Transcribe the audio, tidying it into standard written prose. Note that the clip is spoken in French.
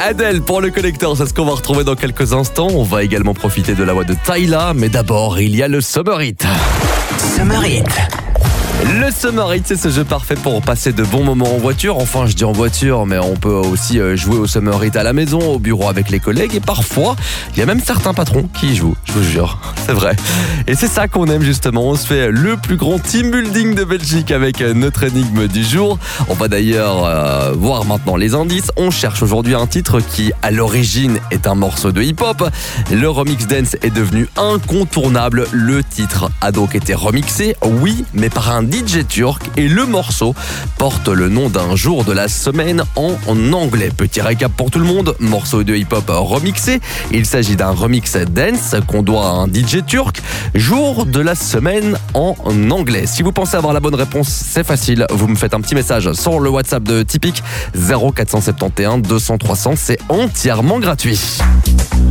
Adèle pour le collector, c'est ce qu'on va retrouver dans quelques instants. On va également profiter de la voix de Tyla, mais d'abord, il y a le Summer Hit. Summer Hit. Le Summer Hit, c'est ce jeu parfait pour passer de bons moments en voiture. Enfin, je dis en voiture, mais on peut aussi jouer au Summer Hit à la maison, au bureau avec les collègues. Et parfois, il y a même certains patrons qui y jouent, je vous jure. C'est vrai. Et c'est ça qu'on aime justement. On se fait le plus grand team building de Belgique avec notre énigme du jour. On va d'ailleurs voir maintenant les indices. On cherche aujourd'hui un titre qui, à l'origine, est un morceau de hip-hop. Le remix dance est devenu incontournable. Le titre a donc été remixé, oui, mais par un DJ turc, et le morceau porte le nom d'un jour de la semaine en anglais. Petit récap pour tout le monde, morceau de hip-hop remixé. Il s'agit d'un remix dance qu'on doit à un DJ turc, jour de la semaine en anglais. Si vous pensez avoir la bonne réponse, c'est facile. Vous me faites un petit message sur le WhatsApp de Tipeee 0471 200 300. C'est entièrement gratuit.